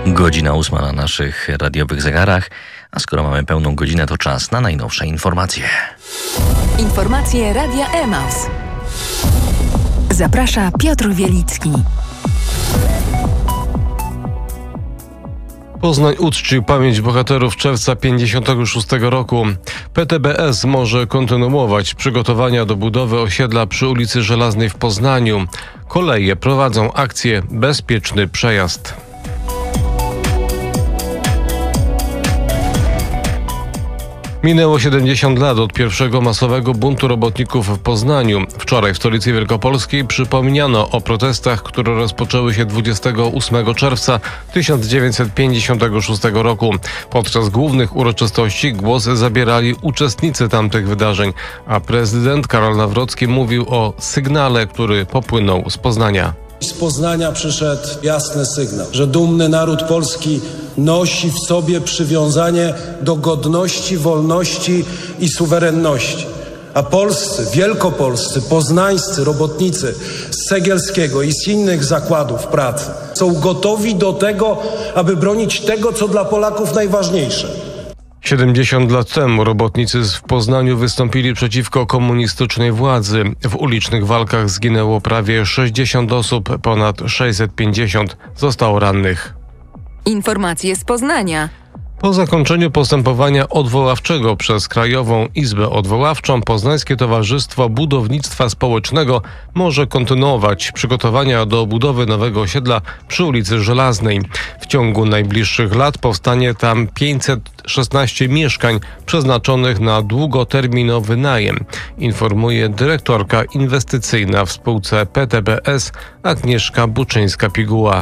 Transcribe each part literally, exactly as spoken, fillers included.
Godzina ósma na naszych radiowych zegarach, a skoro mamy pełną godzinę, to czas na najnowsze informacje. Informacje Radia Emaus. Zaprasza Piotr Wielicki. Poznań uczcił pamięć bohaterów czerwca pięćdziesiątego szóstego roku. P T B S może kontynuować przygotowania do budowy osiedla przy ulicy Żelaznej w Poznaniu. Koleje prowadzą akcję Bezpieczny Przejazd. Minęło siedemdziesiąt lat od pierwszego masowego buntu robotników w Poznaniu. Wczoraj w stolicy wielkopolskiej przypomniano o protestach, które rozpoczęły się dwudziestego ósmego czerwca tysiąc dziewięćset pięćdziesiątego szóstego roku. Podczas głównych uroczystości głos zabierali uczestnicy tamtych wydarzeń, a prezydent Karol Nawrocki mówił o sygnale, który popłynął z Poznania. Z Poznania przyszedł jasny sygnał, że dumny naród polski nosi w sobie przywiązanie do godności, wolności i suwerenności. A polscy, wielkopolscy, poznańscy robotnicy z Cegielskiego i z innych zakładów pracy są gotowi do tego, aby bronić tego, co dla Polaków najważniejsze. siedemdziesiąt lat temu robotnicy w Poznaniu wystąpili przeciwko komunistycznej władzy. W ulicznych walkach zginęło prawie sześćdziesiąt osób, ponad sześćset pięćdziesiąt zostało rannych. Informacje z Poznania. Po zakończeniu postępowania odwoławczego przez Krajową Izbę Odwoławczą Poznańskie Towarzystwo Budownictwa Społecznego może kontynuować przygotowania do budowy nowego osiedla przy ulicy Żelaznej. W ciągu najbliższych lat powstanie tam pięćset szesnaście mieszkań przeznaczonych na długoterminowy najem, informuje dyrektorka inwestycyjna w spółce P T B S Agnieszka Buczyńska-Piguła.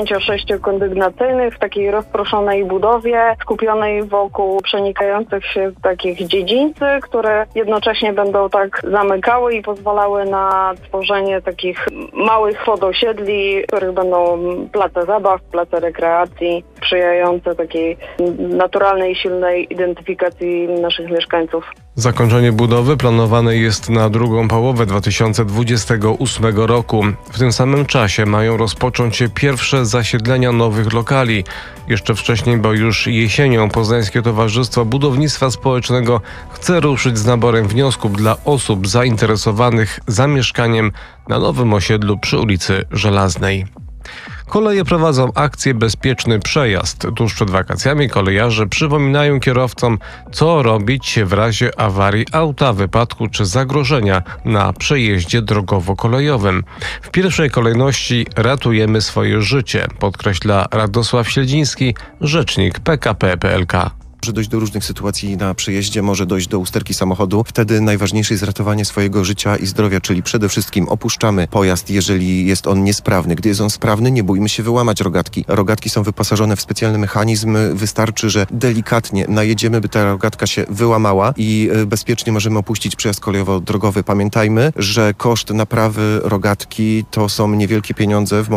Pięcio-sześciokondygnacyjnych w takiej rozproszonej budowie, skupionej wokół przenikających się takich dziedzińcy, które jednocześnie będą tak zamykały i pozwalały na tworzenie takich małych podosiedli, w których będą place zabaw, place rekreacji, sprzyjające takiej naturalnej, silnej identyfikacji naszych mieszkańców. Zakończenie budowy planowane jest na drugą połowę dwa tysiące dwudziestego ósmego roku. W tym samym czasie mają rozpocząć się pierwsze zasiedlenia nowych lokali. Jeszcze wcześniej, bo już jesienią Poznańskie Towarzystwo Budownictwa Społecznego chce ruszyć z naborem wniosków dla osób zainteresowanych zamieszkaniem na nowym osiedlu przy ulicy Żelaznej. Koleje prowadzą akcję Bezpieczny Przejazd. Tuż przed wakacjami kolejarze przypominają kierowcom, co robić w razie awarii auta, wypadku czy zagrożenia na przejeździe drogowo-kolejowym. W pierwszej kolejności ratujemy swoje życie, podkreśla Radosław Siedziński, rzecznik P K P kropka P L K. Może dojść do różnych sytuacji na przejeździe, może dojść do usterki samochodu. Wtedy najważniejsze jest ratowanie swojego życia i zdrowia, czyli przede wszystkim opuszczamy pojazd, jeżeli jest on niesprawny. Gdy jest on sprawny, nie bójmy się wyłamać rogatki. Rogatki są wyposażone w specjalny mechanizm. Wystarczy, że delikatnie najedziemy, by ta rogatka się wyłamała i bezpiecznie możemy opuścić przejazd kolejowo-drogowy. Pamiętajmy, że koszt naprawy rogatki to są niewielkie pieniądze w